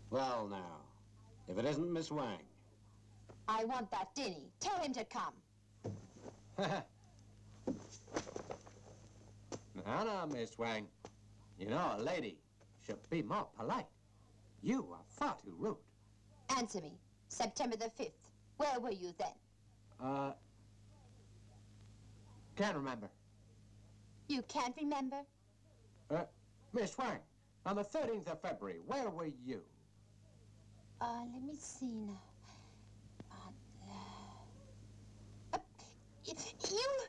Well, now, if it isn't Miss Wang. I want that Dinny. Tell him to come. Now, Miss Wang. You know, a lady should be more polite. You are far too rude. Answer me. September the 5th. Where were you then? Can't remember. You can't remember? Miss Wang, on the 13th of February, where were you? Let me see now.